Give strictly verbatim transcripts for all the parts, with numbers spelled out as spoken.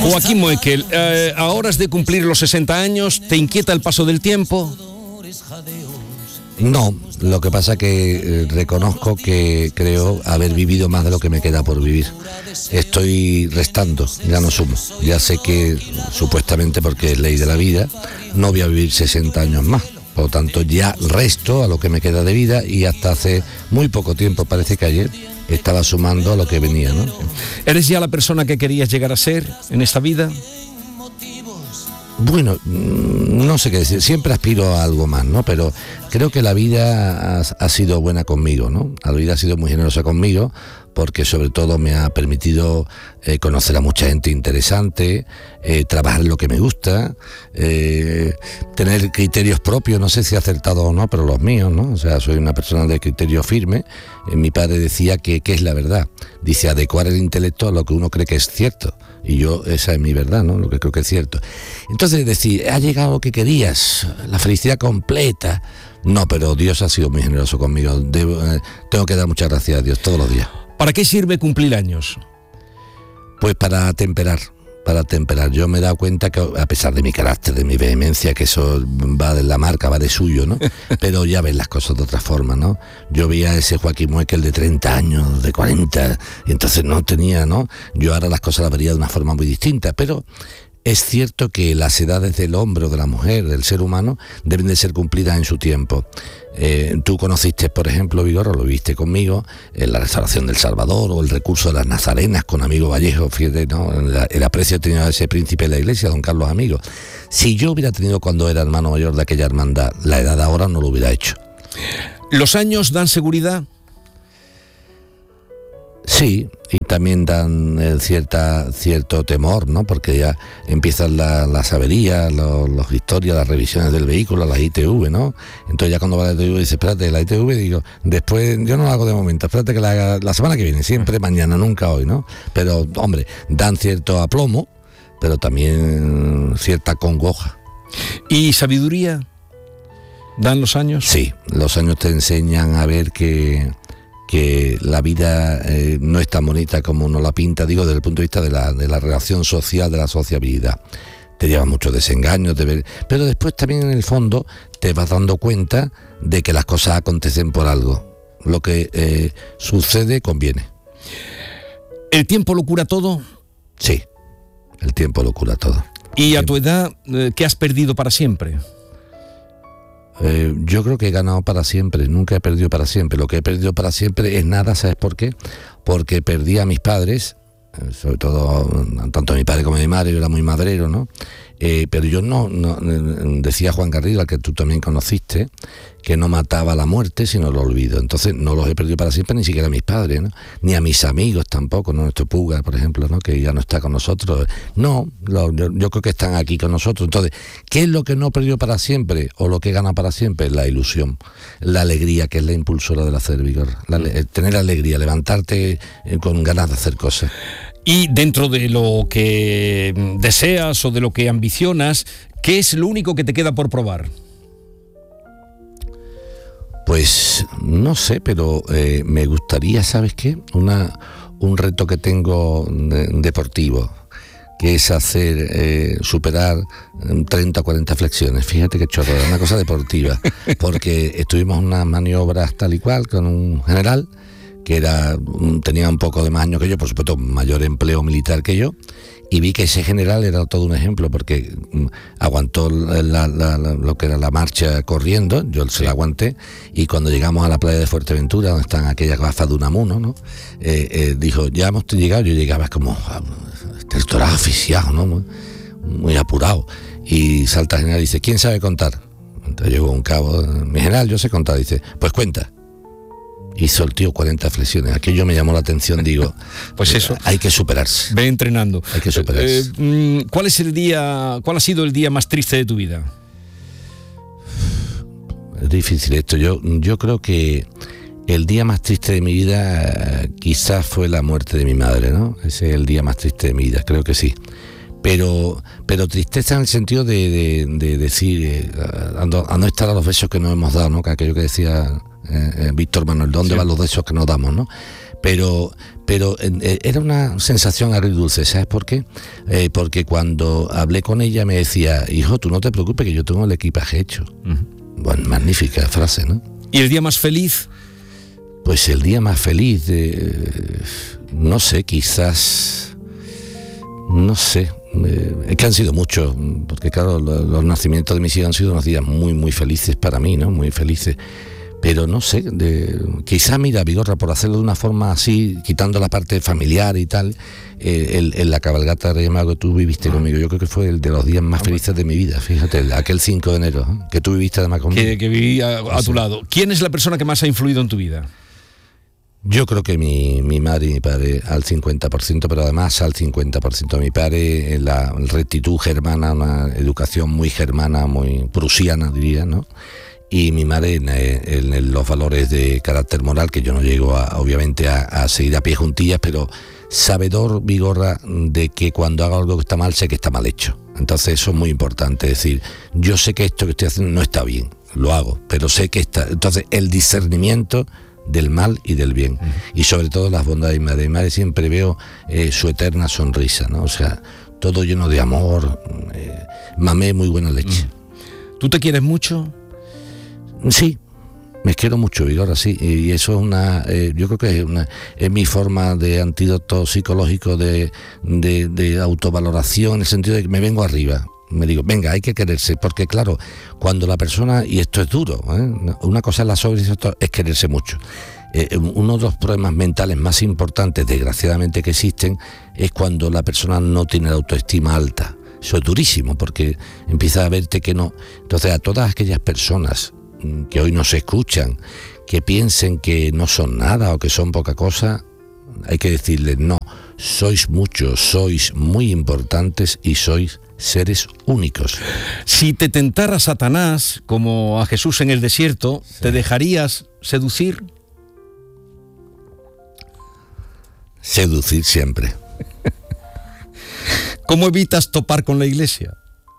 Joaquín Moekel, eh, a horas de cumplir los sesenta años, ¿te inquieta el paso del tiempo? No, lo que pasa que eh, reconozco que creo haber vivido más de lo que me queda por vivir. Estoy restando, ya no sumo. Ya sé que, supuestamente porque es ley de la vida, no voy a vivir sesenta años más. Por lo tanto, ya resto a lo que me queda de vida y hasta hace muy poco tiempo, parece que ayer, estaba sumando a lo que venía, ¿no? ¿Eres ya la persona que querías llegar a ser en esta vida? Bueno, no sé qué decir, siempre aspiro a algo más, ¿no? Pero creo que la vida ha, ha sido buena conmigo, ¿no? La vida ha sido muy generosa conmigo porque sobre todo me ha permitido eh, conocer a mucha gente interesante, eh, trabajar en lo que me gusta, eh, tener criterios propios, no sé si he acertado o no, pero los míos, ¿no? O sea, soy una persona de criterio firme. Eh, mi padre decía que ¿qué es la verdad? Dice adecuar el intelecto a lo que uno cree que es cierto. Y yo, esa es mi verdad, ¿no? Lo que creo que es cierto. Entonces decir, ha llegado lo que querías, la felicidad completa. No, pero Dios ha sido muy generoso conmigo. Debo, eh, tengo que dar muchas gracias a Dios todos los días. ¿Para qué sirve cumplir años? Pues para temperar, para temperar. Yo me he dado cuenta que, a pesar de mi carácter, de mi vehemencia, que eso va de la marca, va de suyo, ¿no? Pero ya ves las cosas de otra forma, ¿no? Yo veía a ese Joaquín Moekel de treinta años, de cuarenta, y entonces no tenía, ¿no? Yo ahora las cosas las vería de una forma muy distinta, pero es cierto que las edades del hombre o de la mujer, del ser humano, deben de ser cumplidas en su tiempo. Eh, tú conociste, por ejemplo, Vigorra, lo viste conmigo, en la restauración del Salvador o el recurso de las Nazarenas con Amigo Vallejo, fíjate, ¿no? El, el aprecio que tenía ese príncipe de la iglesia, don Carlos Amigo. Si yo hubiera tenido cuando era hermano mayor de aquella hermandad, la edad de ahora no lo hubiera hecho. ¿Los años dan seguridad? Sí, y también dan eh, cierta, cierto temor, ¿no? Porque ya empiezan la, las averías, los, los historias, las revisiones del vehículo, las I T V, ¿no? Entonces ya cuando va la I T V dice, espérate, la I T V, digo, después yo no la hago de momento, espérate que la haga la semana que viene, siempre mañana, nunca hoy, ¿no? Pero, hombre, dan cierto aplomo, pero también cierta congoja. ¿Y sabiduría? ¿Dan los años? Sí, los años te enseñan a ver que... que la vida eh, no es tan bonita como uno la pinta, digo, desde el punto de vista de la, de la relación social, de la sociabilidad. Te lleva muchos desengaños, de ver, pero después también en el fondo te vas dando cuenta de que las cosas acontecen por algo. Lo que eh, sucede conviene. ¿El tiempo lo cura todo? Sí, el tiempo lo cura todo. ¿Y a tu edad, eh, qué has perdido para siempre? Eh, yo creo que he ganado para siempre, nunca he perdido para siempre. Lo que he perdido para siempre es nada, ¿sabes por qué? Porque perdí a mis padres, eh, sobre todo tanto a mi padre como a mi madre, yo era muy madrero, ¿no? Eh, pero yo no, no, decía Juan Garrido, al que tú también conociste, que no mataba la muerte sino el olvido. Entonces no los he perdido para siempre, ni siquiera a mis padres, ¿no? Ni a mis amigos tampoco, ¿no? Nuestro Puga, por ejemplo, ¿no? Que ya no está con nosotros. No, lo, yo, yo creo que están aquí con nosotros. Entonces, ¿qué es lo que no he perdido para siempre o lo que gana para siempre? La ilusión, la alegría, que es la impulsora del hacer, Vigorra. La, tener alegría, levantarte eh, con ganas de hacer cosas. Y dentro de lo que deseas o de lo que ambicionas, ¿qué es lo único que te queda por probar? Pues no sé, pero eh, me gustaría, ¿sabes qué? Una, un reto que tengo de, deportivo, que es hacer, eh, superar treinta o cuarenta flexiones. Fíjate qué chorro, una cosa deportiva, porque estuvimos en unas maniobras tal y cual con un general, que era tenía un poco de más años que yo, por supuesto mayor empleo militar que yo, y vi que ese general era todo un ejemplo, porque aguantó la, la, la, lo que era la marcha corriendo, yo se la aguanté, y cuando llegamos a la playa de Fuerteventura, donde están aquellas gafas de Unamuno, ¿no? Eh, eh, dijo, ya hemos llegado, yo llegaba como, esto era oficial, ¿no? Muy, muy apurado, y salta el general y dice, ¿quién sabe contar? Entonces llegó un cabo, mi general, yo sé contar, dice, pues cuenta. Hizo el tío cuarenta flexiones. Aquello me llamó la atención, digo, pues eso, hay que superarse. Ve entrenando. Hay que superarse. Eh, ¿Cuál es el día, cuál ha sido el día más triste de tu vida? Es difícil esto. Yo, yo creo que el día más triste de mi vida quizás fue la muerte de mi madre, ¿no? Ese es el día más triste de mi vida, creo que sí. Pero, pero tristeza en el sentido de, de, de decir, eh, a, no, a no estar a los besos que nos hemos dado, ¿no? Que aquello que decía eh, eh, Víctor Manuel, ¿dónde sí. van los besos que nos damos, no? Pero, pero eh, era una sensación agridulce, ¿sabes por qué? Eh, porque cuando hablé con ella me decía, hijo, tú no te preocupes que yo tengo el equipaje hecho. Uh-huh. Bueno, magnífica frase, ¿no? ¿Y el día más feliz? Pues el día más feliz, eh, no sé, quizás, no sé, eh, es que han sido muchos, porque claro, los, los nacimientos de mis hijos han sido unos días muy, muy felices para mí, ¿no? Muy felices. Pero no sé, de, quizá, mira, Vigorra, por hacerlo de una forma así, quitando la parte familiar y tal, eh, el, el, la cabalgata de Reyes Magos que tú viviste ah. conmigo, yo creo que fue el de los días más felices de mi vida, fíjate, el, aquel cinco de enero, ¿eh? Que tú viviste además conmigo. Que, que viví a, a tu lado. ¿Quién es la persona que más ha influido en tu vida? Yo creo que mi, mi madre y mi padre al cincuenta por ciento, pero además al cincuenta por ciento. Mi padre, la rectitud germana, una educación muy germana, muy prusiana, diría, ¿no? Y mi madre en, en, en los valores de carácter moral, que yo no llego a, obviamente a, a seguir a pie juntillas, pero sabedor, Vigorra, de que cuando hago algo que está mal, sé que está mal hecho. Entonces eso es muy importante, es decir, yo sé que esto que estoy haciendo no está bien, lo hago, pero sé que está... Entonces el discernimiento del mal y del bien, uh-huh. y sobre todo las bondades de mi madre. Mi madre siempre veo eh, su eterna sonrisa, ¿no? O sea, todo lleno de amor, eh, mamé muy buena leche. Uh-huh. ¿Tú te quieres mucho? Sí, me quiero mucho, Vigorra, sí, y eso es una, eh, yo creo que es, una, es mi forma de antídoto psicológico de, de, de autovaloración, en el sentido de que me vengo arriba, me digo, venga, hay que quererse, porque claro, cuando la persona, y esto es duro, ¿eh? Una cosa es la sobredosis, es quererse mucho. Eh, uno de los problemas mentales más importantes, desgraciadamente, que existen, es cuando la persona no tiene la autoestima alta. Eso es durísimo, porque empieza a verte que no. Entonces, a todas aquellas personas que hoy nos escuchan, que piensen que no son nada o que son poca cosa, hay que decirles, no, sois muchos, sois muy importantes y sois seres únicos. Si te tentara Satanás, como a Jesús en el desierto, sí. ¿te dejarías seducir? Seducir siempre. ¿Cómo evitas topar con la Iglesia?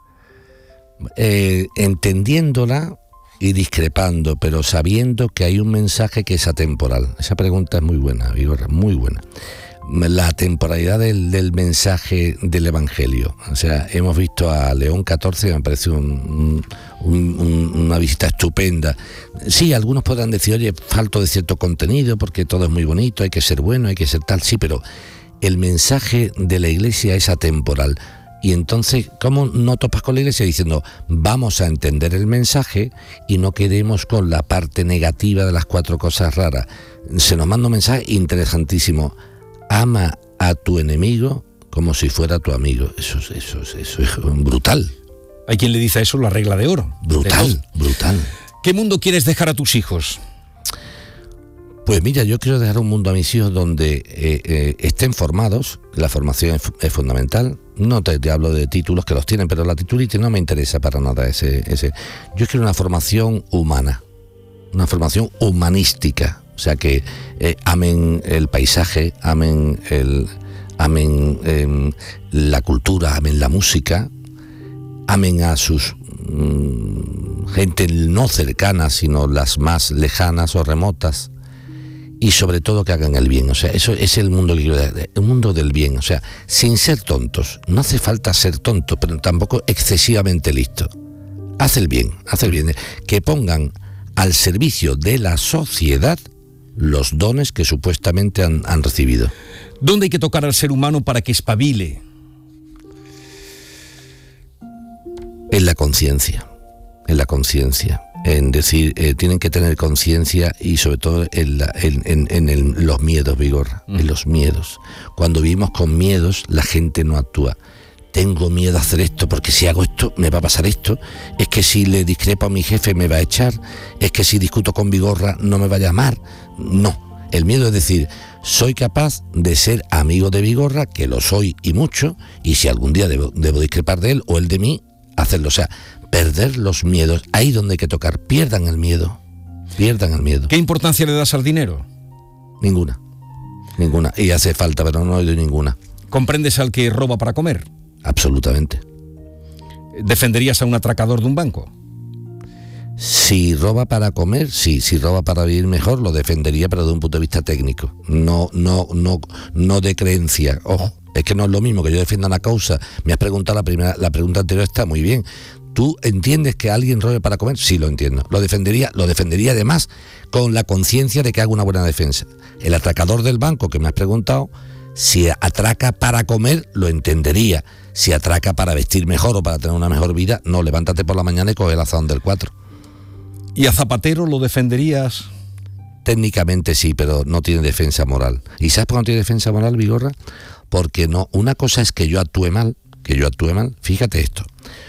Eh, entendiéndola y discrepando, pero sabiendo que hay un mensaje que es atemporal. Esa pregunta es muy buena, Vigorra, muy buena. La temporalidad del, del mensaje del Evangelio. O sea, hemos visto a León catorce, que me parece un, un, un, una visita estupenda. Sí, algunos podrán decir, oye, falto de cierto contenido, porque todo es muy bonito, hay que ser bueno, hay que ser tal, sí, pero el mensaje de la Iglesia es atemporal. Y entonces, ¿cómo no topas con la Iglesia? Diciendo, vamos a entender el mensaje y no quedemos con la parte negativa de las cuatro cosas raras. Se nos manda un mensaje interesantísimo. Ama a tu enemigo como si fuera tu amigo. Eso, eso, eso es brutal. Hay quien le dice a eso la regla de oro. Brutal, brutal. ¿Qué mundo quieres dejar a tus hijos? Pues mira, yo quiero dejar un mundo a mis hijos donde eh, eh, estén formados. La formación es, es fundamental. No te, te hablo de títulos, que los tienen, pero la titulitis no me interesa para nada. Ese, ese. Yo quiero una formación humana, una formación humanística. O sea, que eh, amen el paisaje, amen, el, amen eh, la cultura, amen la música, amen a sus mmm, gente no cercana, sino las más lejanas o remotas. Y sobre todo que hagan el bien. O sea, eso es el mundo que quiero dar, el mundo del bien. O sea, sin ser tontos. No hace falta ser tonto, pero tampoco excesivamente listo. Haz el bien, haz el bien. Que pongan al servicio de la sociedad los dones que supuestamente han, han recibido. ¿Dónde hay que tocar al ser humano para que espabile? En la conciencia. En la conciencia. En decir, eh, tienen que tener conciencia y sobre todo en, la, en, en, en el, los miedos, Vigorra, mm. en los miedos. Cuando vivimos con miedos, la gente no actúa. Tengo miedo a hacer esto, porque si hago esto, me va a pasar esto. Es que si le discrepo a mi jefe, me va a echar. Es que si discuto con Vigorra, no me va a llamar. No, el miedo es decir, soy capaz de ser amigo de Vigorra, que lo soy y mucho, y si algún día debo, debo discrepar de él o él de mí, hacerlo. O sea, perder los miedos, ahí donde hay que tocar, pierdan el miedo, pierdan el miedo. ¿Qué importancia le das al dinero? Ninguna, ninguna, y hace falta, pero no le doy ninguna. ¿Comprendes al que roba para comer? Absolutamente. ¿Defenderías a un atracador de un banco? Si roba para comer, sí. Si roba para vivir mejor, lo defendería, pero de un punto de vista técnico. No, no, no, no de creencia. Ojo, es que no es lo mismo que yo defienda una causa. Me has preguntado la primera, la pregunta anterior está muy bien. ¿Tú entiendes que alguien robe para comer? Sí, lo entiendo. Lo defendería, lo defendería además con la conciencia de que hago una buena defensa. El atracador del banco que me has preguntado, si atraca para comer, lo entendería. Si atraca para vestir mejor o para tener una mejor vida, no, levántate por la mañana y coge el azón del cuatro. ¿Y a Zapatero lo defenderías? Técnicamente sí, pero no tiene defensa moral. ¿Y sabes por qué no tiene defensa moral, Vigorra? Porque no, una cosa es que yo actúe mal, que yo actúe mal, fíjate esto.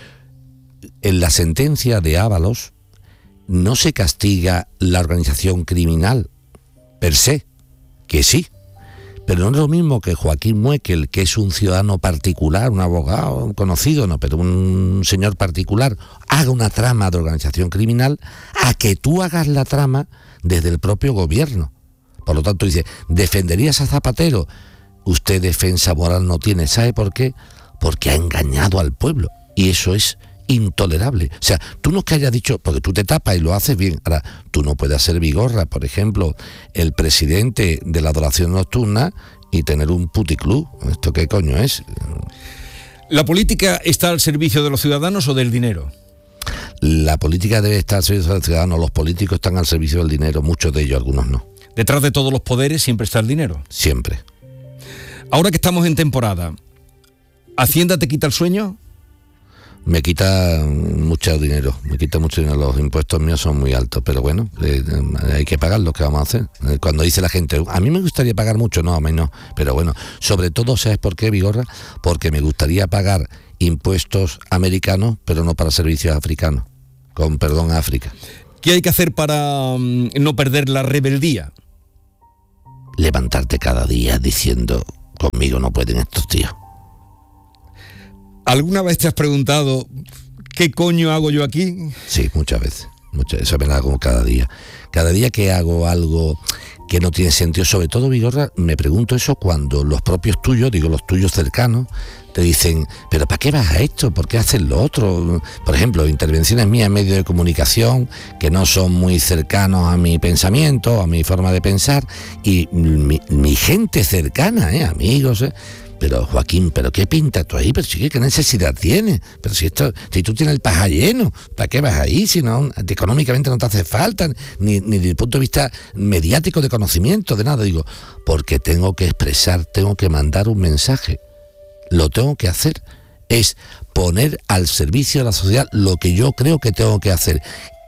En la sentencia de Ábalos no se castiga la organización criminal per se, que sí, pero no es lo mismo que Joaquín Muekel, que es un ciudadano particular, un abogado, un conocido, no, pero un señor particular, haga una trama de organización criminal, a que tú hagas la trama desde el propio gobierno. Por lo tanto, dice, ¿defenderías a Zapatero? Usted defensa moral no tiene. ¿Sabe por qué? Porque ha engañado al pueblo, y eso es intolerable. O sea, tú no es que hayas dicho, porque tú te tapas y lo haces bien. Ahora, tú no puedes hacer Vigorra, por ejemplo, el presidente de la adoración nocturna y tener un puticlub. ¿Esto qué coño es? ¿La política está al servicio de los ciudadanos o del dinero? La política debe estar al servicio del ciudadano. Los políticos están al servicio del dinero, muchos de ellos, algunos no. Detrás de todos los poderes siempre está el dinero. Siempre. Ahora que estamos en temporada, ¿Hacienda te quita el sueño? Me quita mucho dinero, me quita mucho dinero, los impuestos míos son muy altos, pero bueno, eh, hay que pagar lo que vamos a hacer. Cuando dice la gente, a mí me gustaría pagar mucho, no, a mí no, pero bueno, sobre todo, ¿sabes por qué, Vigorra? Porque me gustaría pagar impuestos americanos, pero no para servicios africanos, con perdón a África. ¿Qué hay que hacer para um, no perder la rebeldía? Levantarte cada día diciendo, conmigo no pueden estos tíos. ¿Alguna vez te has preguntado qué coño hago yo aquí? Sí, muchas veces. Muchas, eso me lo hago cada día. Cada día que hago algo que no tiene sentido, sobre todo, Vigorra, me pregunto eso cuando los propios tuyos, digo los tuyos cercanos, te dicen, pero ¿para qué vas a esto? ¿Por qué haces lo otro? Por ejemplo, intervenciones mías en medios de comunicación que no son muy cercanos a mi pensamiento, a mi forma de pensar, y mi, mi gente cercana, ¿eh? amigos, ¿eh? Pero Joaquín, ¿pero qué pinta tú ahí? Pero sí, ¿qué necesidad tienes? Pero si esto, si tú tienes el paja lleno, ¿para qué vas ahí? Si no, económicamente no te hace falta, ni, ni desde el punto de vista mediático, de conocimiento, de nada. Digo, porque tengo que expresar, tengo que mandar un mensaje. Lo tengo que hacer. Es poner al servicio de la sociedad lo que yo creo que tengo que hacer.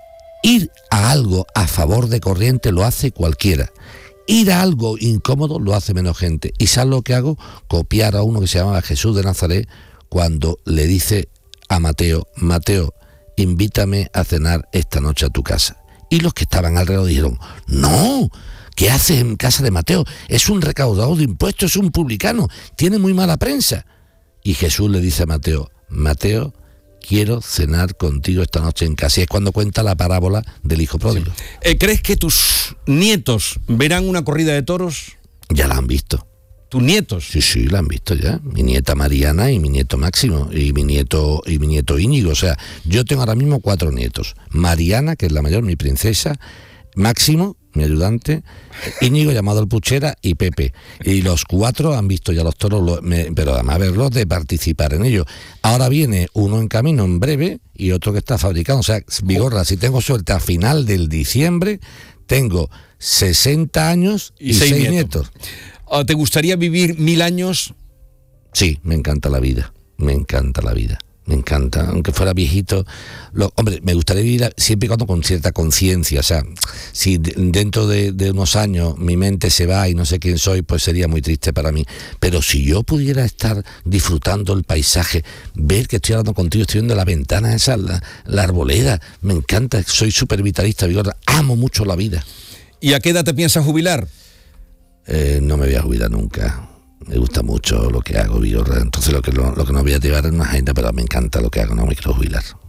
Ir a algo a favor de corriente lo hace cualquiera. Ir a algo incómodo lo hace menos gente. ¿Y sabes lo que hago? Copiar a uno que se llamaba Jesús de Nazaret cuando le dice a Mateo, Mateo, invítame a cenar esta noche a tu casa. Y los que estaban alrededor dijeron, no, ¿qué haces en casa de Mateo? Es un recaudador de impuestos, es un publicano, tiene muy mala prensa. Y Jesús le dice a Mateo, Mateo, quiero cenar contigo esta noche en casa. Y es cuando cuenta la parábola del hijo pródigo. Sí. Eh, ¿Crees que tus nietos verán una corrida de toros? Ya la han visto. ¿Tus nietos? Sí, sí, la han visto ya. Mi nieta Mariana y mi nieto Máximo y mi nieto y mi nieto Íñigo. O sea, yo tengo ahora mismo cuatro nietos. Mariana, que es la mayor, mi princesa, Máximo, mi ayudante, Íñigo, llamado el Puchera, y Pepe. Y los cuatro han visto ya los toros, lo, me, pero además verlos de participar en ellos. Ahora viene uno en camino en breve y otro que está fabricando. O sea, Vigorra, si tengo suerte, a final del diciembre tengo sesenta años y, y seis, seis nietos. nietos. ¿Te gustaría vivir mil años? Sí, me encanta la vida, me encanta la vida. Me encanta, aunque fuera viejito. Lo, hombre, me gustaría vivir siempre y cuando con cierta conciencia. O sea, si dentro de, de unos años mi mente se va y no sé quién soy, pues sería muy triste para mí. Pero si yo pudiera estar disfrutando el paisaje, ver que estoy hablando contigo, estoy viendo la ventana esa, la, la arboleda, me encanta, soy súper vitalista, Vigorra, amo mucho la vida. ¿Y a qué edad te piensas jubilar? Eh, no me voy a jubilar nunca. Me gusta mucho lo que hago, Vigorra. Entonces lo que, lo, lo que no voy a llevar es una agenda, pero me encanta lo que hago, no me quiero jubilar.